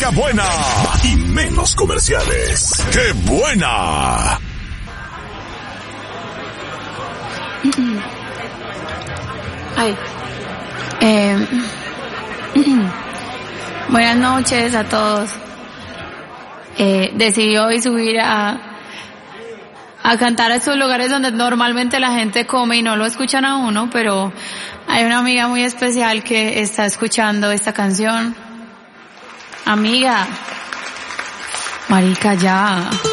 música buena y menos comerciales. ¡Qué buena! Ay. Buenas noches a todos. Decidí hoy subir a cantar a estos lugares donde normalmente la gente come y no lo escuchan a uno, pero hay una amiga muy especial que está escuchando esta canción. Amiga, marica, ya.